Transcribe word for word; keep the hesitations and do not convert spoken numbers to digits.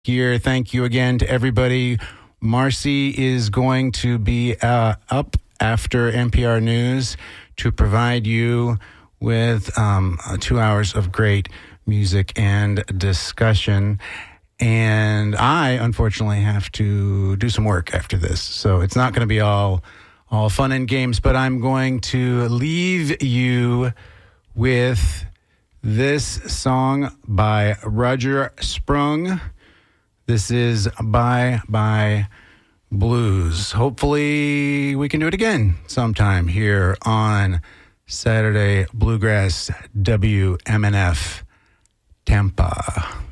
here. Thank you again to everybody. Marcy is going to be uh, up after N P R News to provide you with um, two hours of great music and discussion. And I, unfortunately, have to do some work after this. So it's not going to be all, all fun and games, but I'm going to leave you with this song by Roger Sprung. This is Bye Bye Blues. Hopefully we can do it again sometime here on Saturday Bluegrass W M N F Tampa.